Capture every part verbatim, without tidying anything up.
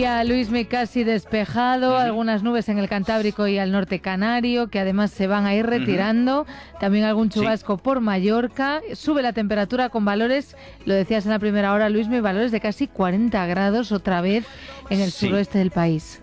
día, Luismi, casi despejado, uh-huh. algunas nubes en el Cantábrico y al norte canario, que además se van a ir retirando, uh-huh. también algún chubasco sí. por Mallorca, sube la temperatura con valores, lo decías en la primera hora, Luismi, valores de casi cuarenta grados otra vez en el sí. suroeste del país.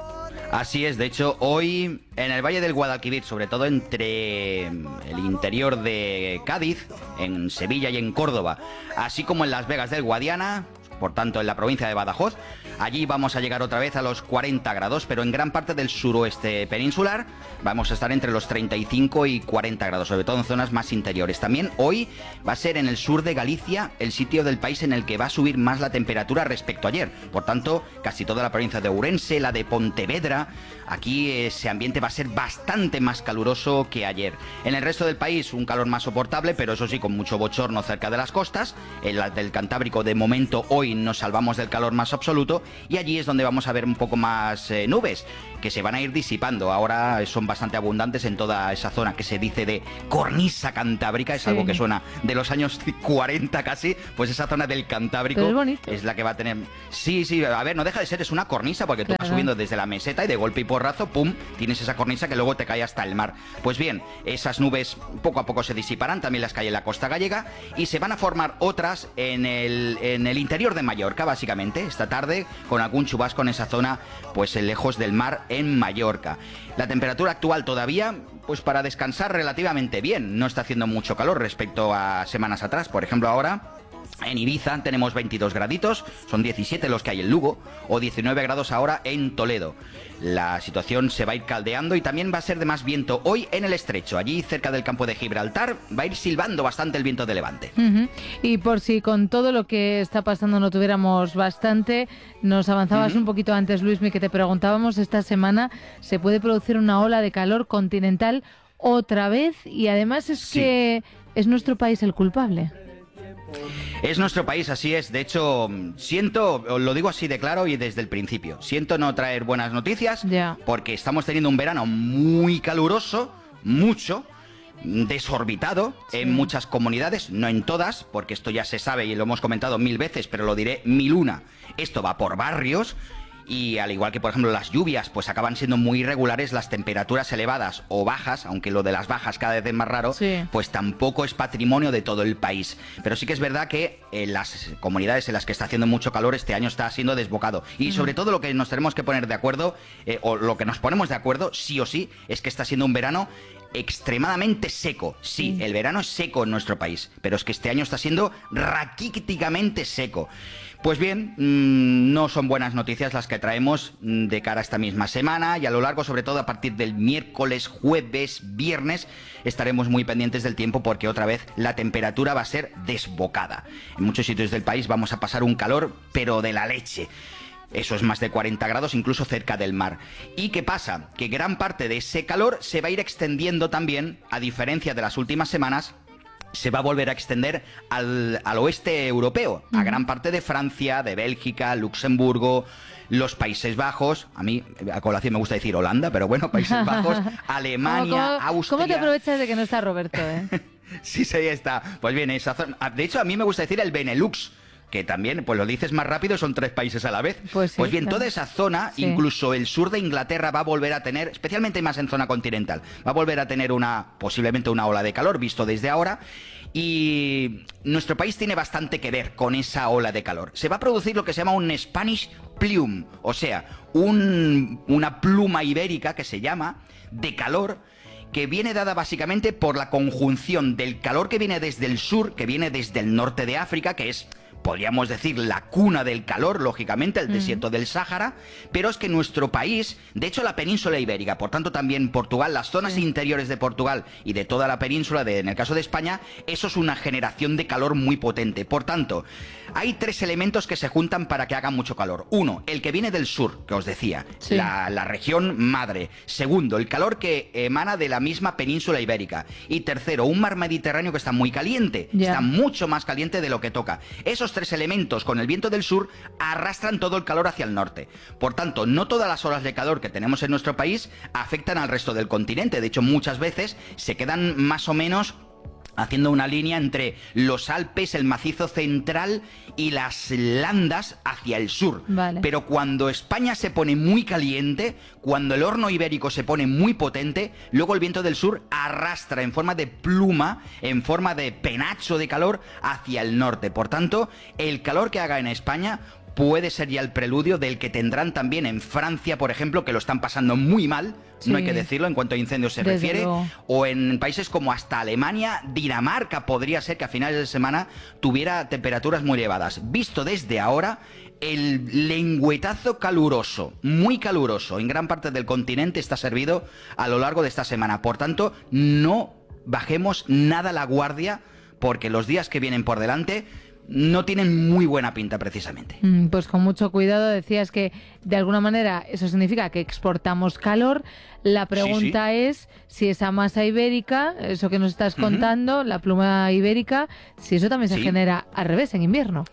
Así es, de hecho, hoy en el Valle del Guadalquivir, sobre todo entre el interior de Cádiz, en Sevilla y en Córdoba, así como en Las Vegas del Guadiana, por tanto en la provincia de Badajoz, allí vamos a llegar otra vez a los cuarenta grados, pero en gran parte del suroeste peninsular vamos a estar entre los treinta y cinco y cuarenta grados, sobre todo en zonas más interiores. También hoy va a ser en el sur de Galicia el sitio del país en el que va a subir más la temperatura respecto a ayer. Por tanto, casi toda la provincia de Ourense, la de Pontevedra, aquí ese ambiente va a ser bastante más caluroso que ayer. En el resto del país un calor más soportable, pero eso sí, con mucho bochorno cerca de las costas. En la del Cantábrico, de momento, hoy nos salvamos del calor más absoluto, y allí es donde vamos a ver un poco más eh, nubes, que se van a ir disipando. Ahora son bastante abundantes en toda esa zona que se dice de cornisa cantábrica, es sí. algo que suena de los años cuarenta casi, pues esa zona del Cantábrico es, es la que va a tener... Sí, sí, a ver, no deja de ser, es una cornisa, porque claro. tú vas subiendo desde la meseta y de golpe y porrazo, pum, tienes esa cornisa que luego te cae hasta el mar. Pues bien, esas nubes poco a poco se disiparán, también las que hay en la costa gallega, y se van a formar otras en el, en el interior de Mallorca, básicamente, esta tarde, con algún chubasco en esa zona, pues lejos del mar en Mallorca. La temperatura actual todavía, pues para descansar relativamente bien, no está haciendo mucho calor respecto a semanas atrás. Por ejemplo, ahora en Ibiza tenemos veintidós graditos, son diecisiete los que hay en Lugo, o diecinueve grados ahora en Toledo. La situación se va a ir caldeando y también va a ser de más viento hoy en el estrecho. Allí cerca del campo de Gibraltar va a ir silbando bastante el viento de levante. Uh-huh. Y por si con todo lo que está pasando no tuviéramos bastante, nos avanzabas uh-huh. un poquito antes, Luismi, que te preguntábamos, esta semana se puede producir una ola de calor continental otra vez, y además es sí. que es nuestro país el culpable. Es nuestro país, así es. De hecho, siento, os lo digo así de claro y desde el principio, siento no traer buenas noticias, yeah. porque estamos teniendo un verano muy caluroso, mucho, desorbitado sí. en muchas comunidades, no en todas, porque esto ya se sabe y lo hemos comentado mil veces, pero lo diré mil una. Esto va por barrios. Y al igual que, por ejemplo, las lluvias, pues acaban siendo muy irregulares, las temperaturas elevadas o bajas, aunque lo de las bajas cada vez es más raro, sí. pues tampoco es patrimonio de todo el país. Pero sí que es verdad que en las comunidades en las que está haciendo mucho calor, este año está siendo desbocado. Y mm. sobre todo lo que nos tenemos que poner de acuerdo, eh, o lo que nos ponemos de acuerdo, sí o sí, es que está siendo un verano extremadamente seco. Sí, mm. el verano es seco en nuestro país, pero es que este año está siendo raquíticamente seco. Pues bien, mmm, no son buenas noticias las que traemos de cara a esta misma semana, y a lo largo, sobre todo a partir del miércoles, jueves, viernes, estaremos muy pendientes del tiempo, porque otra vez la temperatura va a ser desbocada. En muchos sitios del país vamos a pasar un calor, pero de la leche. Eso es más de cuarenta grados, incluso cerca del mar. ¿Y qué pasa? Que gran parte de ese calor se va a ir extendiendo también, a diferencia de las últimas semanas, se va a volver a extender al, al oeste europeo, a gran parte de Francia, de Bélgica, Luxemburgo, los Países Bajos, a mí a colación me gusta decir Holanda, pero bueno, Países Bajos, Alemania, ¿Cómo, Austria... ¿Cómo te aprovechas de que no está Roberto, eh? Sí, sí, está. Pues bien, esa zona... De hecho, a mí me gusta decir el Benelux, que también, pues lo dices más rápido, son tres países a la vez. Pues, sí, pues bien, claro. Toda esa zona, sí. incluso el sur de Inglaterra, va a volver a tener, especialmente más en zona continental, va a volver a tener una, posiblemente una ola de calor, visto desde ahora, y nuestro país tiene bastante que ver con esa ola de calor. Se va a producir lo que se llama un Spanish plume, o sea, un, una pluma ibérica que se llama, de calor, que viene dada básicamente por la conjunción del calor que viene desde el sur, que viene desde el norte de África, que es, podríamos decir, la cuna del calor, lógicamente, el mm. desierto del Sáhara, pero es que nuestro país, de hecho la península ibérica, por tanto también Portugal, las zonas sí. interiores de Portugal y de toda la península, de, en el caso de España, eso es una generación de calor muy potente. Por tanto, hay tres elementos que se juntan para que haga mucho calor. Uno, el que viene del sur, que os decía, sí. la, la región madre. Segundo, el calor que emana de la misma península ibérica. Y tercero, un mar Mediterráneo que está muy caliente, yeah. está mucho más caliente de lo que toca. Esos tres elementos con el viento del sur arrastran todo el calor hacia el norte. Por tanto, no todas las olas de calor que tenemos en nuestro país afectan al resto del continente. De hecho, muchas veces se quedan más o menos haciendo una línea entre los Alpes, el macizo central y las landas hacia el sur. Vale. Pero cuando España se pone muy caliente, cuando el horno ibérico se pone muy potente, luego el viento del sur arrastra en forma de pluma, en forma de penacho de calor hacia el norte. Por tanto, el calor que haga en España puede ser ya el preludio del que tendrán también en Francia, por ejemplo, que lo están pasando muy mal, sí, no hay que decirlo en cuanto a incendios se Desde refiere, luego. O en países como hasta Alemania, Dinamarca podría ser que a finales de semana tuviera temperaturas muy elevadas. Visto desde ahora, el lengüetazo caluroso, muy caluroso, en gran parte del continente está servido a lo largo de esta semana. Por tanto, no bajemos nada la guardia, porque los días que vienen por delante no tienen muy buena pinta precisamente. Mm, Pues con mucho cuidado. Decías que de alguna manera eso significa que exportamos calor. La pregunta Sí, sí. es si esa masa ibérica, eso que nos estás Ujú. contando, la pluma ibérica, si eso también se Sí. genera al revés en invierno.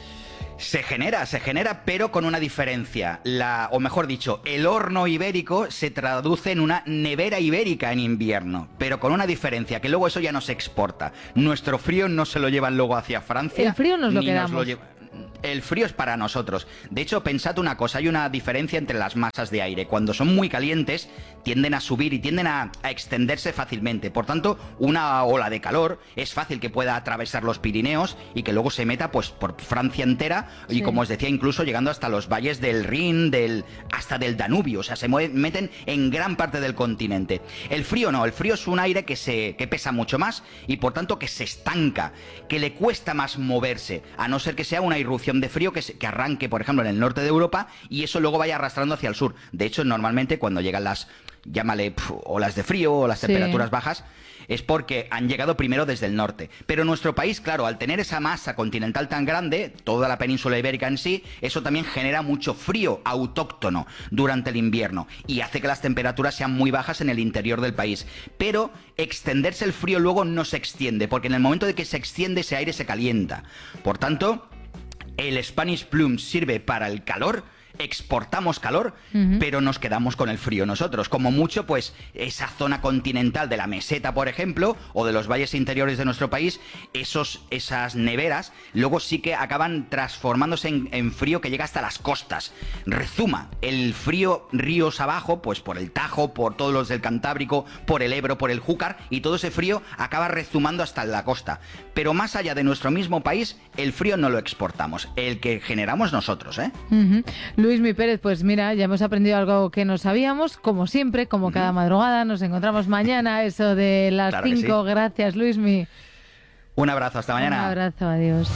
Se genera, se genera, pero con una diferencia. La, o mejor dicho, el horno ibérico se traduce en una nevera ibérica en invierno, pero con una diferencia, que luego eso ya no se exporta. Nuestro frío no se lo llevan luego hacia Francia. El frío nos lo ni quedamos. lle- El frío es para nosotros. De hecho, pensad una cosa, hay una diferencia entre las masas de aire. Cuando son muy calientes, tienden a subir y tienden a, a extenderse fácilmente. Por tanto, una ola de calor es fácil que pueda atravesar los Pirineos y que luego se meta pues por Francia entera, y Sí. como os decía, incluso llegando hasta los valles del Rin, del, hasta del Danubio. O sea, se mueven, meten en gran parte del continente. El frío no, el frío es un aire que, se, que pesa mucho más y por tanto que se estanca, que le cuesta más moverse, a no ser que sea una irrupción de frío que, se, que arranque, por ejemplo, en el norte de Europa y eso luego vaya arrastrando hacia el sur. De hecho, normalmente cuando llegan las, llámale, pf, olas de frío o las Sí. temperaturas bajas, es porque han llegado primero desde el norte. Pero nuestro país, claro, al tener esa masa continental tan grande, toda la península ibérica en sí, eso también genera mucho frío autóctono durante el invierno y hace que las temperaturas sean muy bajas en el interior del país. Pero extenderse el frío luego no se extiende, porque en el momento de que se extiende ese aire se calienta. Por tanto, el Spanish Plum sirve para el calor, exportamos calor, Ujú. pero nos quedamos con el frío nosotros. Como mucho, pues esa zona continental de la meseta, por ejemplo, o de los valles interiores de nuestro país, esos, esas neveras, luego sí que acaban transformándose en, en frío que llega hasta las costas. Rezuma el frío ríos abajo, pues por el Tajo, por todos los del Cantábrico, por el Ebro, por el Júcar, y todo ese frío acaba rezumando hasta la costa. Pero más allá de nuestro mismo país, el frío no lo exportamos, el que generamos nosotros, ¿eh? Ujú. Luismi Pérez, pues mira, ya hemos aprendido algo que no sabíamos, como siempre, como cada madrugada. Nos encontramos mañana, eso de las Claro que cinco. sí. Gracias, Luismi. Un abrazo, hasta mañana. Un abrazo, adiós.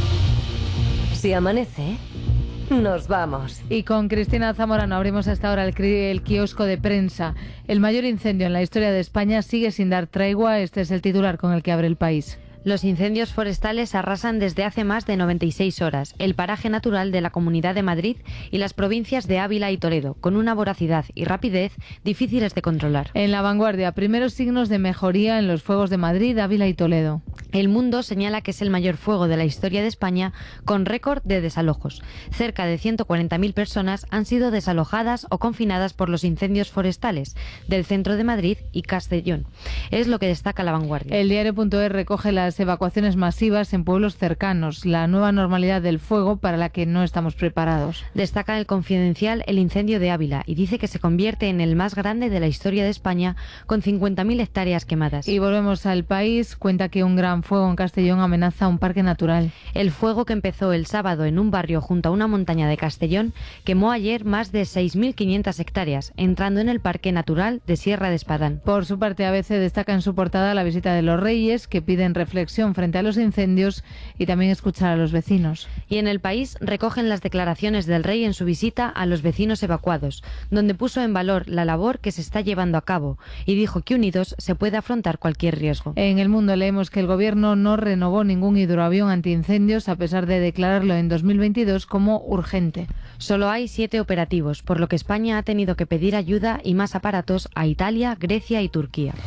Si amanece, nos vamos. Y con Cristina Zamorano abrimos hasta ahora el, cri- el kiosco de prensa. El mayor incendio en la historia de España sigue sin dar tregua. Este es el titular con el que abre El País. Los incendios forestales arrasan desde hace más de noventa y seis horas el paraje natural de la Comunidad de Madrid y las provincias de Ávila y Toledo, con una voracidad y rapidez difíciles de controlar. En La Vanguardia, primeros signos de mejoría en los fuegos de Madrid, Ávila y Toledo. El Mundo señala que es el mayor fuego de la historia de España, con récord de desalojos. Cerca de ciento cuarenta mil personas han sido desalojadas o confinadas por los incendios forestales del centro de Madrid y Castellón. Es lo que destaca La Vanguardia. El diario.es recoge las evacuaciones masivas en pueblos cercanos, la nueva normalidad del fuego para la que no estamos preparados. Destaca en el Confidencial el incendio de Ávila y dice que se convierte en el más grande de la historia de España, con cincuenta mil hectáreas quemadas. Y volvemos al País, cuenta que un gran fuego en Castellón amenaza un parque natural. El fuego, que empezó el sábado en un barrio junto a una montaña de Castellón, quemó ayer más de seis mil quinientas hectáreas, entrando en el Parque Natural de Sierra de Espadán. Por su parte, A B C destaca en su portada la visita de los Reyes, que piden reflexión frente a los incendios y también escuchar a los vecinos. Y en El País recogen las declaraciones del rey en su visita a los vecinos evacuados, donde puso en valor la labor que se está llevando a cabo y dijo que unidos se puede afrontar cualquier riesgo. En El Mundo leemos que el gobierno no renovó ningún hidroavión antiincendios a pesar de declararlo en dos mil veintidós como urgente. Solo hay siete operativos, por lo que España ha tenido que pedir ayuda y más aparatos a Italia, Grecia y Turquía.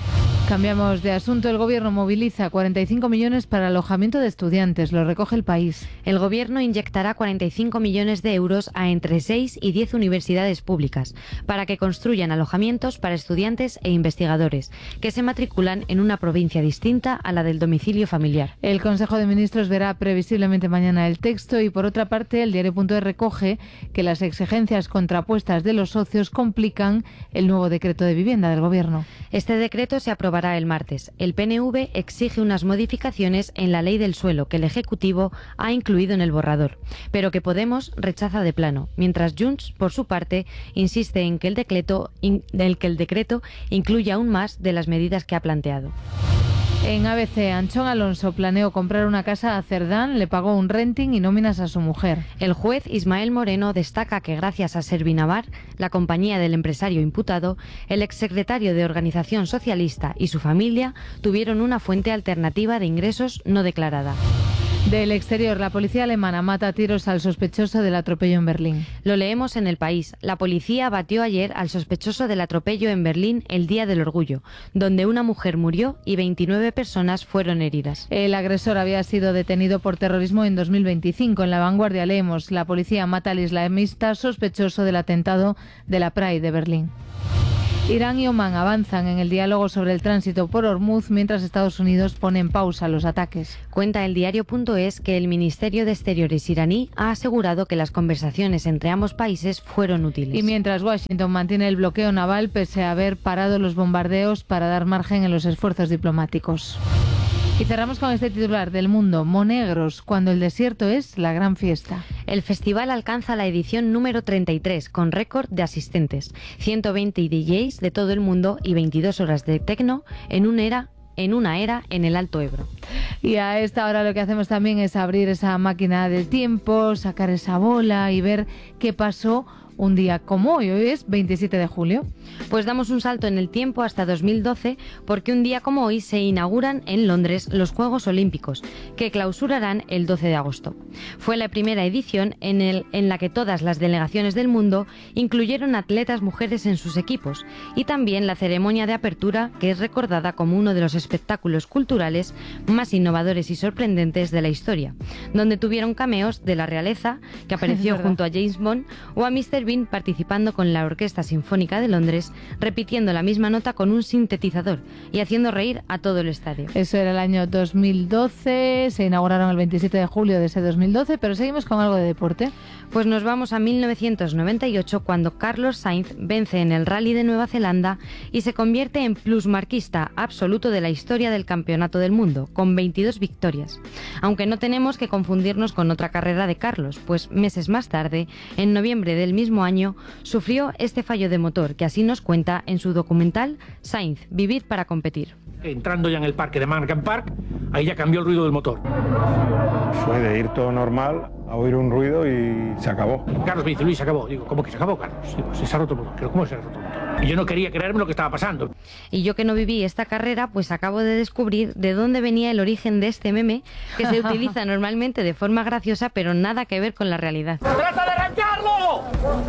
Cambiamos de asunto. El Gobierno moviliza cuarenta y cinco millones para alojamiento de estudiantes. Lo recoge El País. El Gobierno inyectará cuarenta y cinco millones de euros a entre seis y diez universidades públicas para que construyan alojamientos para estudiantes e investigadores que se matriculan en una provincia distinta a la del domicilio familiar. El Consejo de Ministros verá previsiblemente mañana el texto y, por otra parte, el diario.es recoge que las exigencias contrapuestas de los socios complican el nuevo decreto de vivienda del Gobierno. Este decreto se aprobará el martes. El P N V exige unas modificaciones en la ley del suelo que el Ejecutivo ha incluido en el borrador, pero que Podemos rechaza de plano, mientras Junts, por su parte, insiste en que el decreto, in, en que el decreto incluya aún más de las medidas que ha planteado. En A B C, Anchón Alonso planeó comprar una casa a Cerdán, le pagó un renting y nóminas a su mujer. El juez Ismael Moreno destaca que gracias a Servinavar, la compañía del empresario imputado, el exsecretario de Organización Socialista y su familia tuvieron una fuente alternativa de ingresos no declarada. Del exterior, la policía alemana mata a tiros al sospechoso del atropello en Berlín. Lo leemos en El País. La policía batió ayer al sospechoso del atropello en Berlín el Día del Orgullo, donde una mujer murió y veintinueve personas fueron heridas. El agresor había sido detenido por terrorismo en dos mil veinticinco. En La Vanguardia leemos: la policía mata al islamista sospechoso del atentado de la Pride de Berlín. Irán y Omán avanzan en el diálogo sobre el tránsito por Hormuz mientras Estados Unidos pone en pausa los ataques. Cuenta el diario.es que el Ministerio de Exteriores iraní ha asegurado que las conversaciones entre ambos países fueron útiles. Y mientras Washington mantiene el bloqueo naval pese a haber parado los bombardeos para dar margen en los esfuerzos diplomáticos. Y cerramos con este titular del Mundo: Monegros, cuando el desierto es la gran fiesta. El festival alcanza la edición número treinta y tres, con récord de asistentes, ciento veinte D Js de todo el mundo y veintidós horas de techno en una era en una era en el Alto Ebro. Y a esta hora lo que hacemos también es abrir esa máquina del tiempo, sacar esa bola y ver qué pasó un día como hoy. Hoy es veintisiete de julio. Pues damos un salto en el tiempo hasta dos mil doce, porque un día como hoy se inauguran en Londres los Juegos Olímpicos, que clausurarán el doce de agosto. Fue la primera edición en, el, en la que todas las delegaciones del mundo incluyeron atletas mujeres en sus equipos, y también la ceremonia de apertura, que es recordada como uno de los espectáculos culturales más innovadores y sorprendentes de la historia, donde tuvieron cameos de la realeza, que apareció junto a James Bond, o a míster Bean participando con la Orquesta Sinfónica de Londres, repitiendo la misma nota con un sintetizador y haciendo reír a todo el estadio. Eso era el año dos mil doce, se inauguraron el veintisiete de julio de ese dos mil doce, pero seguimos con algo de deporte. Pues nos vamos a mil novecientos noventa y ocho, cuando Carlos Sainz vence en el Rally de Nueva Zelanda y se convierte en plusmarquista absoluto de la historia del Campeonato del Mundo, con veintidós victorias. Aunque no tenemos que confundirnos con otra carrera de Carlos, pues meses más tarde, en noviembre del mismo año, sufrió este fallo de motor, que así nos cuenta en su documental Sainz, Vivir para competir. Entrando ya en el parque de Markham Park, ahí ya cambió el ruido del motor. Fue de ir todo normal a oír un ruido y se acabó. Carlos me dice: Luis, se acabó. Digo: ¿cómo que se acabó, Carlos? Digo: se ha roto el motor. ¿Pero cómo se ha roto el motor? Y yo no quería creerme lo que estaba pasando. Y yo, que no viví esta carrera, pues acabo de descubrir de dónde venía el origen de este meme, que se utiliza normalmente de forma graciosa, pero nada que ver con la realidad. ¡Trata de arrancarlo!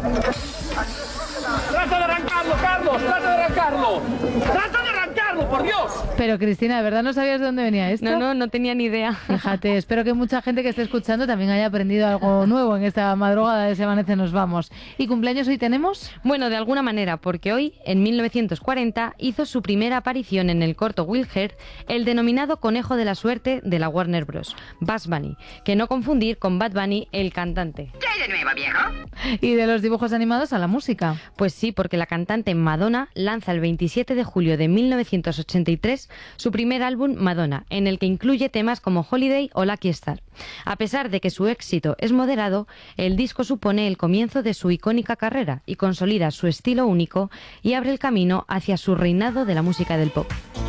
¡Trata de arrancarlo, Carlos! ¡Trata de arrancarlo! ¡Trata de arrancarlo, por Dios! Pero Cristina, ¿de verdad no sabías de dónde venía esto? No, no, no tenía ni idea. Fíjate, espero que mucha gente que esté escuchando también haya aprendido algo nuevo en esta madrugada de Se Amanece Nos Vamos. ¿Y cumpleaños hoy tenemos? Bueno, de alguna manera, porque hoy, en mil novecientos cuarenta, hizo su primera aparición en el corto Will Heard, el denominado conejo de la suerte de la Warner Bros., Bugs Bunny, que no confundir con Bad Bunny, el cantante. ¿Qué hay de nuevo, viejo? Y de los dibujos animados a la música. Pues sí, porque la cantante Madonna lanza el veintisiete de julio de mil novecientos ochenta y tres su primer álbum Madonna, en el que incluye temas como Holiday o Lucky Star. A pesar de que su éxito es moderado, el disco supone el comienzo de su icónica carrera y consolida su estilo único y abre el camino hacia su reinado de la música del pop.